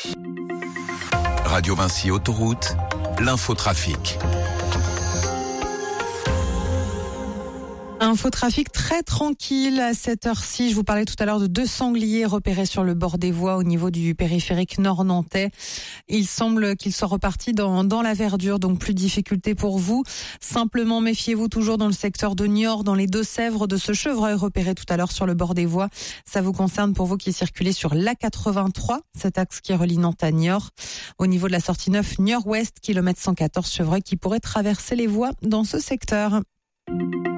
Radio Vinci Autoroute, l'infotrafic. Infotrafic très tranquille à cette heure-ci. Je vous parlais tout à l'heure de 2 sangliers repérés sur le bord des voies au niveau du périphérique nord-nantais. Il semble qu'ils soient repartis dans la verdure, donc plus de difficultés pour vous. Simplement méfiez-vous toujours dans le secteur de Niort, dans les Deux-Sèvres, de ce chevreuil repéré tout à l'heure sur le bord des voies. Ça vous concerne pour vous qui circulez sur l'A83, cet axe qui relie Nantes à Niort. Au niveau de la sortie 9, Niort-Ouest, kilomètre 114, chevreuil qui pourrait traverser les voies dans ce secteur.